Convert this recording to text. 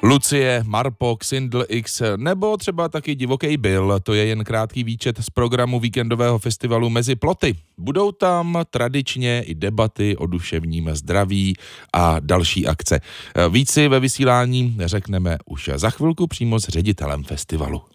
Lucie, Marpok, Sindl X nebo třeba taky Divoký Bill. To je jen krátký výčet z programu víkendového festivalu Mezi ploty. Budou tam tradičně i debaty o duševním zdraví a další akce. Víc si ve vysílání řekneme už za chvilku přímo s ředitelem festivalu.